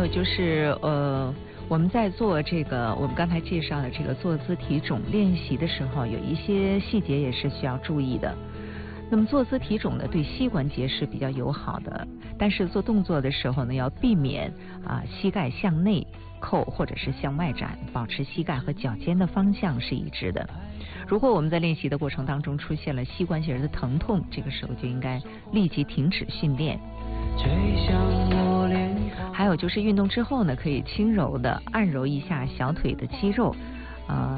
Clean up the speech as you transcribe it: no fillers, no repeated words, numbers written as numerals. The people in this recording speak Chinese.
有就是我们在做这个我们刚才介绍的这个坐姿体踵练习的时候，有一些细节也是需要注意的。那么坐姿体踵呢，对膝关节是比较友好的，但是做动作的时候呢，要避免膝盖向内扣或者是向外展，保持膝盖和脚尖的方向是一致的。如果我们在练习的过程当中出现了膝关节的疼痛，这个时候就应该立即停止训练。还有就是运动之后呢，可以轻柔的按揉一下小腿的肌肉，